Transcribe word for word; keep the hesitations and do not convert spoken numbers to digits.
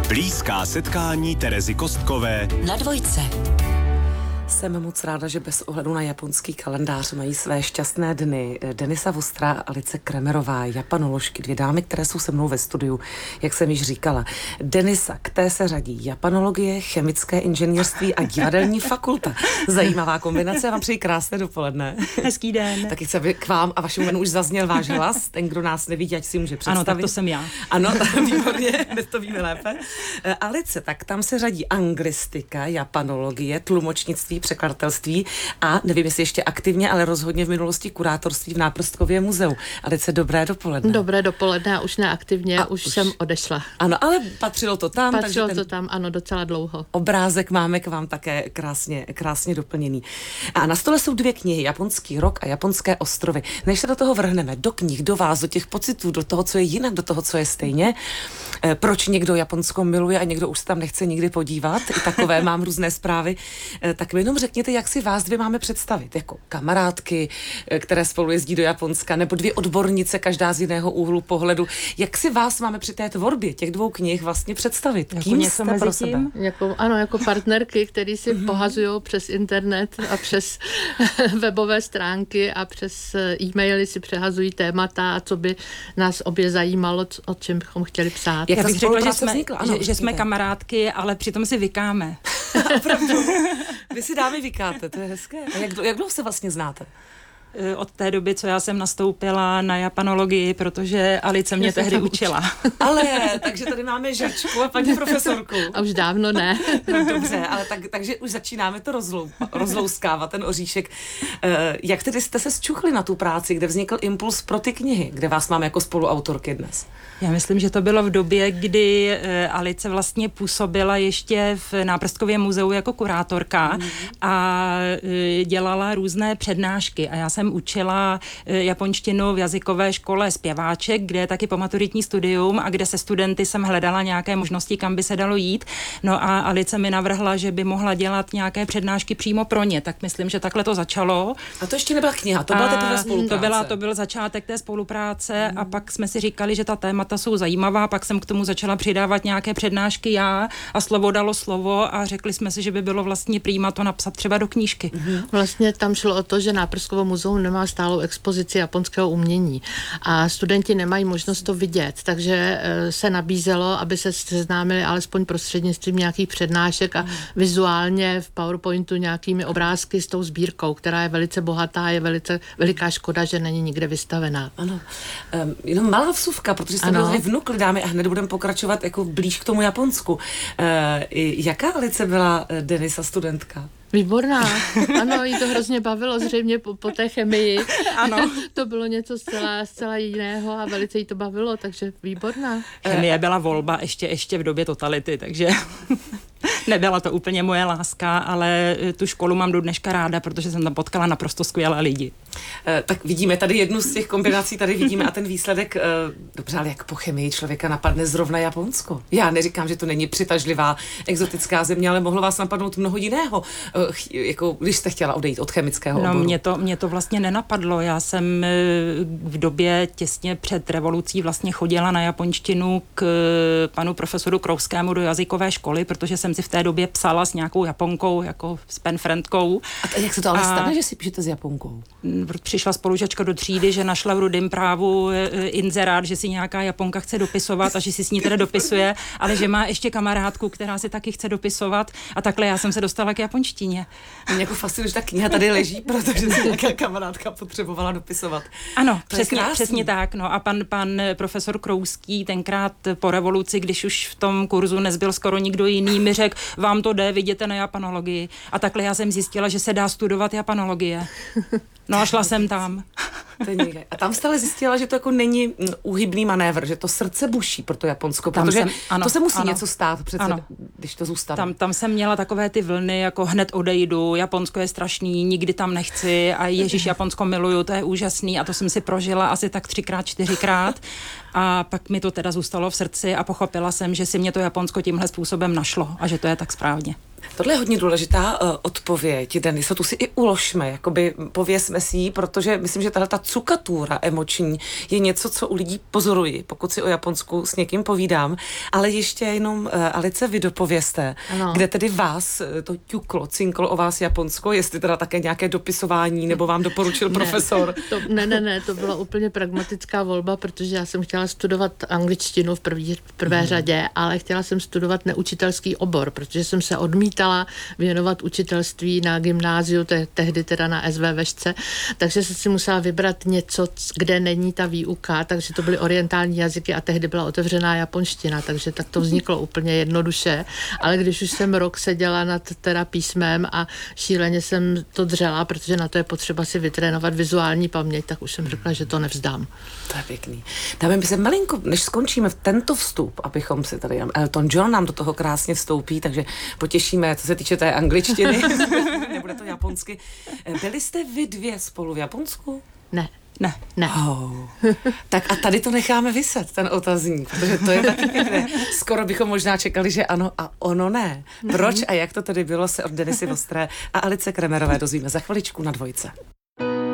Blízká setkání Terezy Kostkové na Dvojce. Jsem moc ráda, že bez ohledu na japonský kalendář mají své šťastné dny Denisa Vostrá a Alice Kremerová, japanoložky, dvě dámy, které jsou se mnou ve studiu, jak jsem již říkala. Denisa, k té se řadí japanologie, chemické inženýrství a divadelní fakulta. Zajímavá kombinace, já vám přeji krásné dopoledne. Hezký den. Taky se k vám a vašemu jménu už zazněl váš hlas, ten, kdo nás nevidí, ať si může představit. Ano, tak to jsem já. Ano, výborně, dnes to víme lépe. Alice, tak tam se řadí anglistika, japanologie, tlumočnictví, překladatelství a nevím, jestli ještě aktivně, ale rozhodně v minulosti kurátorství v Náprstkově muzeu. Alice, dobré dopoledne. Dobré dopoledne a už neaktivně, a už, už jsem odešla. Ano, ale patřilo to tam. Patřilo takže to tam, ano, docela dlouho. Obrázek máme k vám také krásně, krásně doplněný. A na stole jsou dvě knihy, Japonský rok a Japonské ostrovy. Než se do toho vrhneme, do knih, do vás, do těch pocitů, do toho, co je jinak, do toho, co je stejně, eh, proč někdo Japonsko miluje a někdo už se tam nechce nikdy podívat, i takové mám různé zprávy, eh, tak mi jenom řekněte, jak si vás dvě máme představit, jako kamarádky, eh, které spolu jezdí do Japonska, nebo dvě odbornice, každá z jiného úhlu pohledu. Jak si vás máme při té tvorbě těch dvou knih vlastně představit? Jako Kým něco jste mezi pro tím? sebe? Jako, ano, jako partnerky, který si mm-hmm. pohazují přes internet a přes webové stránky a přes e-maily si přehazují témata a co by nás obě zajímalo, o čem bychom chtěli psát. Jak Já ta bych řekla, že jsme, vznikla? Ano, že, že jsme kamarádky, ale přitom si vykáme. Opravdu. Vy si dámy vykáte, to je hezké. A jak, jak dlouho se vlastně znáte? Od té doby, co já jsem nastoupila na japanologii, protože Alice mě tehdy učila. Ale, takže tady máme žačku a paní profesorku. A už dávno ne. No, dobře, ale tak, takže už začínáme to rozlou, rozlouskávat, ten oříšek. Jak tedy jste se zčuchli na tu práci, kde vznikl impuls pro ty knihy, kde vás máme jako spoluautorky dnes? Já myslím, že to bylo v době, kdy Alice vlastně působila ještě v Náprstkově muzeu jako kurátorka mm. a dělala různé přednášky. A já jsem učila japonštinu v jazykové škole Zpěváček, kde je taky pomaturitní studium a kde se studenty jsem hledala nějaké možnosti, kam by se dalo jít. No a Alice mi navrhla, že by mohla dělat nějaké přednášky přímo pro ně. Tak myslím, že takhle to začalo. A to ještě nebyla kniha, to byla teprve spolupráce. To, byla, to byl začátek té spolupráce mm. a pak jsme si říkali, že ta témata jsou zajímavá, pak jsem k tomu začala přidávat nějaké přednášky já a slovo dalo slovo a řekli jsme si, že by bylo vlastně prýma to napsat třeba do knížky. Mm. Vlastně tam šlo o to, že Náprstkovo muzeum nemá stálou expozici japonského umění a studenti nemají možnost to vidět, takže se nabízelo, aby se seznámili alespoň prostřednictvím nějakých přednášek a mm. vizuálně v PowerPointu nějakými obrázky s tou sbírkou, která je velice bohatá, je velice veliká škoda, že není nikde vystavená. Ano, um, jenom malá vsuvka, protože jste byli vnukli dámy a hned budeme pokračovat jako blíž k tomu Japonsku. Uh, jaká Alice byla Denisa studentka? Výborná. Ano, jí to hrozně bavilo, zřejmě po, po té chemii. Ano. To bylo něco zcela, zcela jiného a velice jí to bavilo, takže výborná. Chemie byla volba ještě, ještě v době totality, takže nebyla to úplně moje láska, ale tu školu mám do dneška ráda, protože jsem tam potkala naprosto skvělé lidi. E, tak vidíme tady jednu z těch kombinací, tady vidíme a ten výsledek, e, dobře, ale jak po chemii člověka napadne zrovna Japonsko? Já neříkám, že to není přitažlivá exotická země, ale mohlo vás napadnout mnoho jiného, e, ch, jako když jste chtěla odejít od chemického no, oboru. Mě to, mě to vlastně nenapadlo. Já jsem v době těsně před revolucí vlastně chodila na japonštinu k panu profesoru Krouskému do jazykové školy, protože jsem si v té době psala s nějakou Japonkou, jako s penfriendkou. A jak se to ale a stane, že si píšete s Japonkou? Přišla spolužačka do třídy, že našla v Rudým právu inzerát, že si nějaká Japonka chce dopisovat a že si s ní teda dopisuje, ale že má ještě kamarádku, která si taky chce dopisovat a takhle já jsem se dostala k japonštině. Mě jako fascinuje, že ta kniha tady leží, protože si nějaká kamarádka potřebovala dopisovat. Ano, přesně, přesně tak. No a pan, pan profesor Krouský tenkrát po revoluci, když už v tom kurzu nezbyl skoro nikdo jiný, mi řekl, vám to jde, viděte na japanologii. A takhle já jsem zjistila, že se dá studovat japanologie. No a šla jsem tam. A tam jste ale zjistila, že to jako není úhybný manévr, že to srdce buší pro to Japonsko, tam protože jsem, ano, to se musí ano, něco stát přece, ano. když to zůstane. Tam, tam jsem měla takové ty vlny, jako hned odejdu, Japonsko je strašný, nikdy tam nechci a ježiš, Japonsko miluju, to je úžasný a to jsem si prožila asi tak třikrát, čtyřikrát a pak mi to teda zůstalo v srdci a pochopila jsem, že si mě to Japonsko tímhle způsobem našlo a že to je tak správně. Tohle je hodně důležitá uh, odpověď, Denisa, tu si i uložme, jakoby pověsme si ji, protože myslím, že tahle ta cukatura emoční je něco, co u lidí pozoruji, pokud si o Japonsku s někým povídám, ale ještě jenom, uh, Alice, vy dopovězte, ano. Kde tedy vás to ťuklo, cinklo o vás Japonsko, jestli teda také nějaké dopisování, nebo vám doporučil ne, profesor? To, ne, ne, ne, to byla úplně pragmatická volba, protože já jsem chtěla studovat angličtinu v, první, v prvé hmm. řadě, ale chtěla jsem studovat neučitelský obor, protože jsem se odmítala věnovat učitelství na gymnáziu, te, tehdy teda na S V Vešce, takže jsem si musela vybrat něco, kde není ta výuka, takže to byly orientální jazyky a tehdy byla otevřená japonština, takže tak to vzniklo úplně jednoduše, ale když už jsem rok seděla nad teda písmem a šíleně jsem to dřela, protože na to je potřeba si vytrénovat vizuální paměť, tak už jsem řekla, že to nevzdám. To je pěkný. Dáme by se malinko, než skončíme v tento vstup, abychom si tady, Elton John nám do toho krásně vstoupí, takže potěšíme, co se týče té angličtiny, nebude to japonsky. Byli jste vy dvě spolu v Japonsku? Ne. Ne. Ne. Oh. Tak a tady to necháme vyset, ten otazník, protože to je taky pěkné. Skoro bychom možná čekali, že ano a ono ne. Proč a jak to tedy bylo, se od Denisy Vostré a Alice Kremerové dozvíme za chviličku na Dvojce.